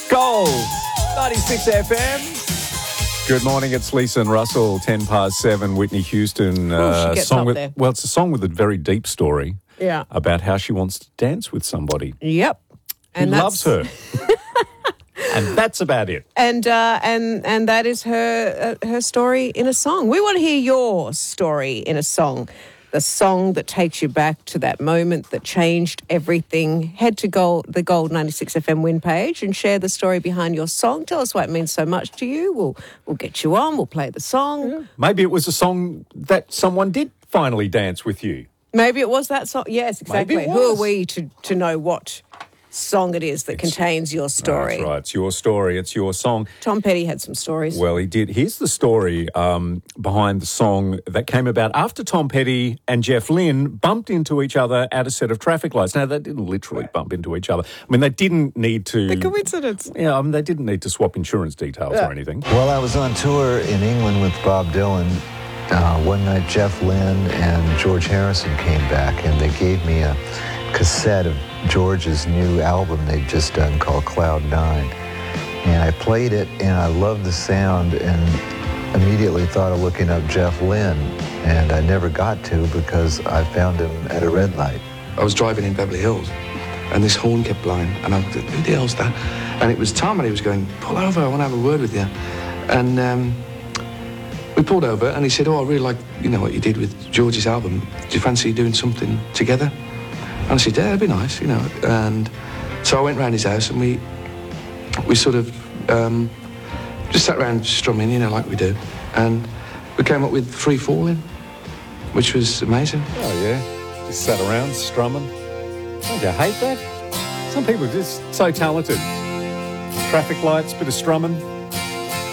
Gold 96 FM. Good morning, it's Lisa and Russell, 7:10. Whitney Houston. She gets song up with, there. well, it's a song with a very deep story Yeah. about how she wants to dance with somebody Yep. who loves her. And that's about it. And that is her story in a song. We want to hear your story in a song. The song that takes you back to that moment that changed everything. Head to the Gold 96 FM win page and share the story behind your song. Tell us why it means so much to you. We'll get you on. We'll play the song. Maybe it was a song that someone did finally dance with you. Maybe it was that song. Yes, exactly. Maybe it Who are was. we to know what song it is that contains your story? That's right. It's your story. It's your song. Tom Petty had some stories. Well, he did. Here's the story behind the song that came about after Tom Petty and Jeff Lynne bumped into each other at a set of traffic lights. Now, they didn't literally bump into each other. I mean, they didn't need to... The coincidence. Yeah, I mean, they didn't need to swap insurance details or anything. Well, I was on tour in England with Bob Dylan. One night, Jeff Lynne and George Harrison came back, and they gave me a cassette of George's new album they'd just done called Cloud 9. And I played it, and I loved the sound, and immediately thought of looking up Jeff Lynne. And I never got to because I found him at a red light. I was driving in Beverly Hills, and this horn kept blowing, and I was like, who the hell's that? And it was Tom, and he was going, pull over, I want to have a word with you. And we pulled over, and he said, oh, I really like, what you did with George's album. Do you fancy doing something together? And I said, yeah, that'd be nice, And so I went round his house, and we sort of just sat around strumming, like we do. And we came up with Free Falling, which was amazing. Oh, yeah. Just sat around strumming. Don't you hate that? Some people are just so talented. Traffic lights, bit of strumming.